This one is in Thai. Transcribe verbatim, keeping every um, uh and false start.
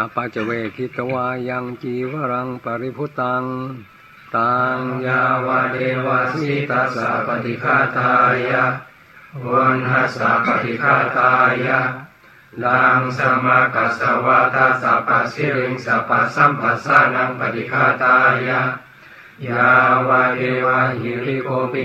ปัจเจเวคิตวายังจีวรังปริพุตังตังยาวะเดวะสิตัสสะปฏิฆาตายะวันหัสสะปฏิฆาตายะดังสมากัสสวะทัสสะปัสสิริงสัพพสัมปัสสานังปฏิฆาตายะยาวะเดวะหิริโกปิ